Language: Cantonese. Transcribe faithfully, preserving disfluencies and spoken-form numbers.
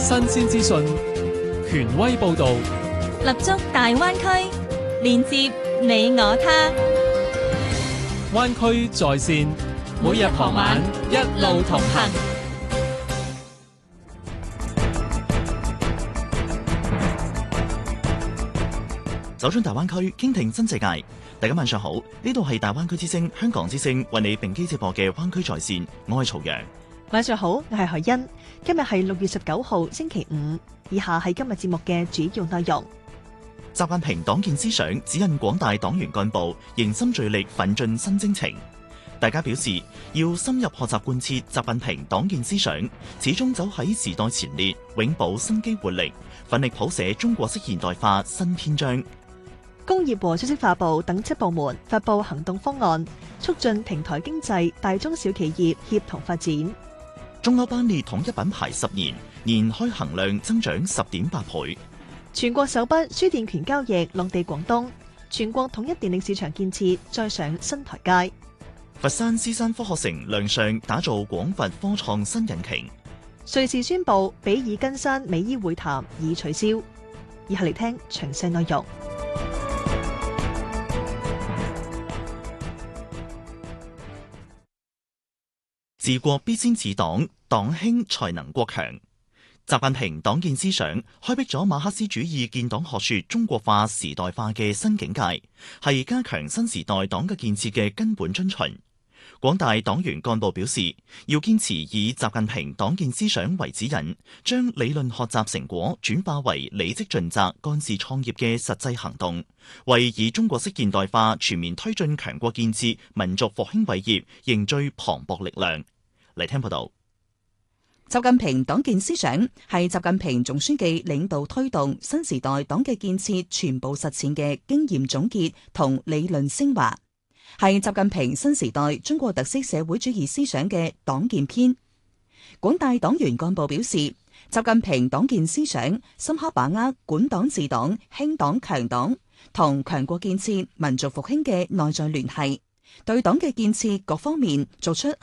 新鮮資訊，權威報導， 立足大灣區，連接你我他。 灣區在線，每日傍晚一路同行。 走進大灣區，傾聽新世界。大家晚上好，呢度係大灣區之聲香港之聲為你並機直播嘅灣區在線，我係曹陽。 晚上好，我係海欣。今日係六月十九號星期五，以下係今日節目嘅主要內容。 習近平黨建思想指引廣大黨員幹部凝心聚力奮進新征程。大家表示要深入學習貫徹習近平黨建思想，始終走喺時代前列，永葆生機活力，奮力譜寫中國式現代化新篇章。 工業和信息化部等七部門發布行動方案，促進平台經濟大中小企業協同發展。 中歐班列統一品牌十年，年開行量增長十點八倍。 全國首筆輸電權交易落地廣東，全國統一電力市場建設再上新台階。 佛山獅山科學城亮相打造廣佛科創新引擎。 瑞士宣布比爾根山美伊會談已取消。以下嚟聽詳細內容。 治國必先治黨，黨興才能國強。習近平黨建思想開闢咗馬克思主義建黨學說中國化時代化嘅新境界，係加強新時代黨嘅建設嘅根本遵循。廣大黨員幹部表示，要堅持以習近平黨建思想為指引，將理論學習成果轉化為履職盡責、幹事創業嘅實際行動，為以中國式現代化全面推進強國建設、民族復興偉業凝聚磅礴力量。嚟聽報道。 習近平黨建思想係習近平總書記領導推動新時代黨嘅建設全部實踐嘅經驗總結同理論升華，係習近平新時代中國特色社會主義思想嘅黨建篇。廣大黨員幹部表示，習近平黨建思想深刻把握管黨治黨、興黨強黨同強國建設、民族復興嘅內在聯繫，對黨嘅建設各方面作出